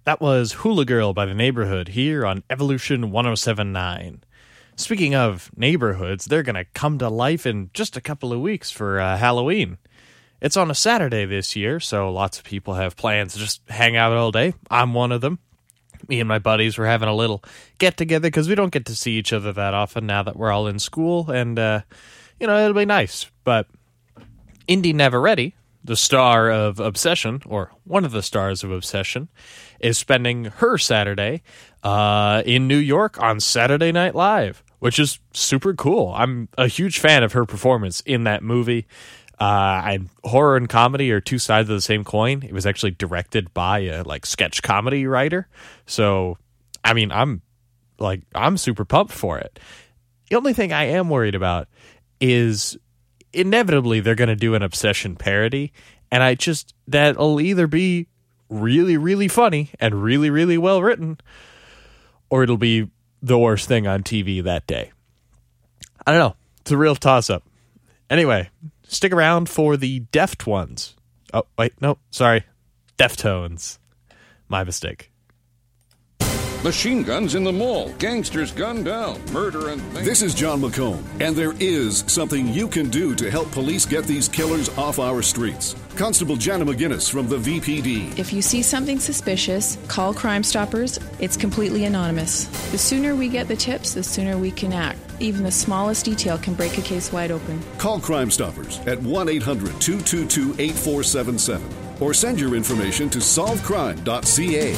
That was Hula Girl by The Neighborhood here on Evolution 107.9. Speaking of neighborhoods, they're going to come to life in just a couple of weeks for Halloween. It's on a Saturday this year, so lots of people have plans to just hang out all day. I'm one of them. Me and my buddies were having a little get-together because we don't get to see each other that often now that we're all in school, and, it'll be nice. But Indy Neveretti, the star of Obsession, or one of the stars of Obsession, is spending her Saturday in New York on Saturday Night Live, which is super cool. I'm a huge fan of her performance in that movie. And horror and comedy are two sides of the same coin. It was actually directed by a sketch comedy writer. So, I mean, I'm super pumped for it. The only thing I am worried about is inevitably they're going to do an Obsession parody, and that'll either be really, really funny and really, really well written, or it'll be the worst thing on TV that day. I don't know. It's a real toss-up. Anyway, stick around for the Deft ones. Oh, wait, no, sorry. Deftones. My mistake. Machine guns in the mall, gangsters gunned down, murder and things. This is John McComb, and there is something you can do to help police get these killers off our streets. Constable Jana McGinnis from the VPD. If you see something suspicious, call Crime Stoppers. It's completely anonymous. The sooner we get the tips, the sooner we can act. Even the smallest detail can break a case wide open. Call Crime Stoppers at 1-800-222-8477 or send your information to solvecrime.ca.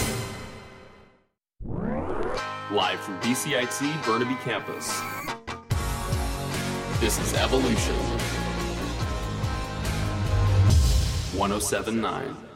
Live from BCIT Burnaby campus. This is Evolution 107.9.